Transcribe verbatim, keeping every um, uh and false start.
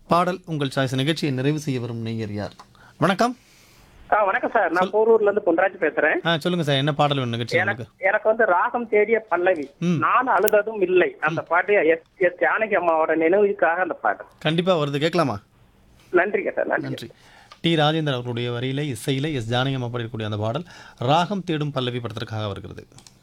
பாடல் உங்கள் சாய்ஸ் நிகழ்ச்சியை நிறைவு செய்ய வரும் நேயர் யார்? வணக்கம். ஆ வணக்கம் சார். நான் போரூர்ல இருந்து பொன்ராஜ் பேசுறேன். ஆ சொல்லுங்க சார், என்ன பாடல் வேணும் நிகழ்ச்சி எனக்கு உங்களுக்கு? எனக்கு வந்து ராகம் தேடிய பல்லவி, ம். நான் அழுததும் இல்லை, அந்த பாட்டு எஸ் எஸ் ஜானகி அம்மாவோட நினைவுக்காக அந்த பாட்டு. கண்டிப்பா வருது, கேட்கலாமா? நன்றிங்க சார், நன்றி. நன்றி. டி ராஜேந்தர் அவர்களுடைய வரியில இசையில எஸ் ஜானகி அம்மா பாடியிருக்கக்கூடிய அந்த பாடல் ராகம் தேடும் பல்லவி படத்திற்காக வருகிறது.